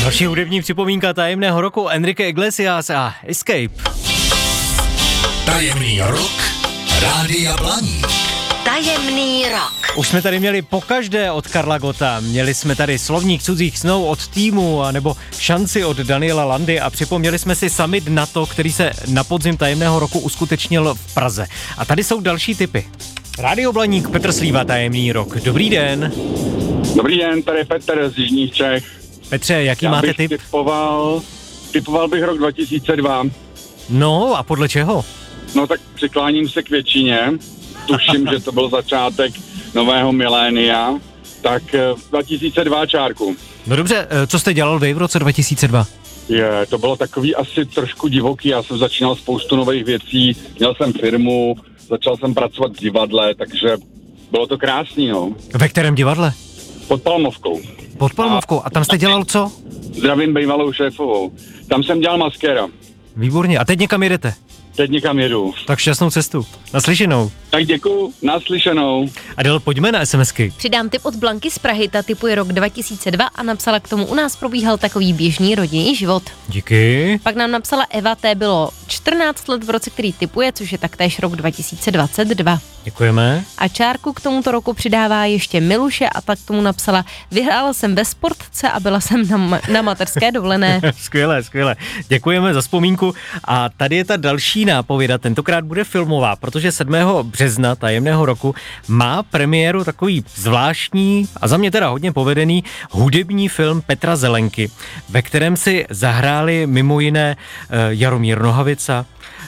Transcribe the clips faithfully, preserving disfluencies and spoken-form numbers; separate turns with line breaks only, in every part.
Další hudební připomínka tajemného roku Enrique Iglesias a Escape.
Tajemný rok Rádia Blaník.
Tajemný rok.
Už jsme tady měli pokaždé od Karla Gotta. Měli jsme tady Slovník cudzích snů od Týmu, anebo Šanci od Daniela Landy a připomněli jsme si summit NATO, který se na podzim tajemného roku uskutečnil v Praze. A tady jsou další tipy. Rádio Blaník, Petr Slíva, tajemný rok. Dobrý den.
Dobrý den, tady je Petr z Jižních Čech.
Petře, jaký
Já
máte
bych
tip?
Typoval, typoval bych rok dva tisíce dva.
No a podle čeho?
No tak přikláním se k většině. Tuším, že to byl začátek nového milénia. Tak dva tisíce dva čárku.
No dobře, co jste dělal vy v roce dva tisíce dva?
Je, to bylo takový asi trošku divoký. Já jsem začínal spoustu nových věcí, měl jsem firmu, začal jsem pracovat v divadle, takže bylo to krásný, no.
Ve kterém divadle?
Pod Palmovkou.
Pod Palmovkou. A tam jste dělal co?
Zdravím bývalou šéfovou. Tam jsem dělal maskéra.
Výborně. A teď někam jedete?
Teď někam jedu.
Tak šťastnou cestu. Naslyšenou.
Tak děkuju, naslyšenou.
Adel, pojďme na SMSky.
Přidám tip od Blanky z Prahy, ta tipuje rok dva tisíce dva a napsala k tomu: u nás probíhal takový běžný rodinný život.
Díky.
Pak nám napsala Eva, té bylo čtrnáct let v roce, který tipuje, což je taktéž rok dva tisíce dvacet dva.
Děkujeme.
A čárku k tomuto roku přidává ještě Miluše a tak k tomu napsala: vyhrála jsem ve sportce a byla jsem na, ma- na mateřské dovolené.
Skvěle, skvěle. Děkujeme za vzpomínku. A tady je ta další nápověda, tentokrát bude filmová, protože sedmého března tajemného roku má premiéru takový zvláštní a za mě teda hodně povedený hudební film Petra Zelenky, ve kterém si zahráli mimo jiné Jaromír Nohavica,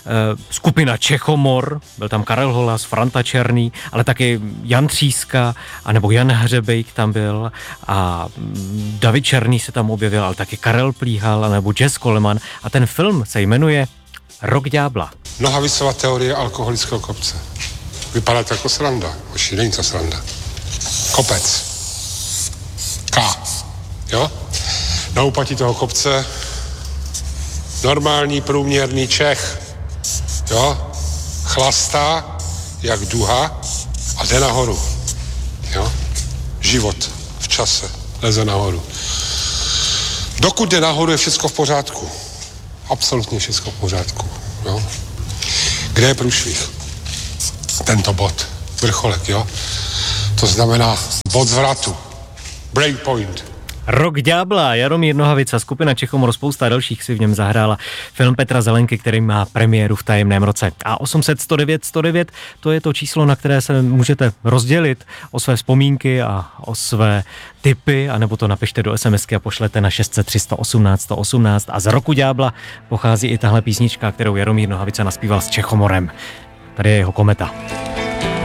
skupina Čechomor, byl tam Karel Holas, Franta Černý, ale taky Jan Tříska, anebo Jan Hřebejk tam byl a David Černý se tam objevil, ale taky Karel Plíhal, anebo Jess Coleman a ten film se jmenuje Rok ďábla.
Nohavicova teorie alkoholického kopce. Vypadá to jako sranda, oši, není to sranda. Kopec. K. Jo? Na úpatí toho kopce normální průměrný Čech. Jo? Chlastá jak duha a jde nahoru. Jo? Život v čase leze nahoru. Dokud jde nahoru, je všecko v pořádku. Absolutně všecko v pořádku. Jo? Kde je průšvih? Tento bod. Vrcholek, jo? To znamená bod zvratu. Breakpoint.
Rok ďábla, Jaromír Nohavica, skupina Čechomor, spousta dalších si v něm zahrála. Film Petra Zelenky, který má premiéru v tajemném roce. A osm set sto devět sto devět, to je to číslo, na které se můžete rozdělit o své vzpomínky a o své tipy, anebo to napište do SMSky a pošlete na šest set tři sto osmnáct sto osmnáct. A z Roku ďábla pochází i tahle písnička, kterou Jaromír Nohavica naspíval s Čechomorem. Tady je jeho kometa.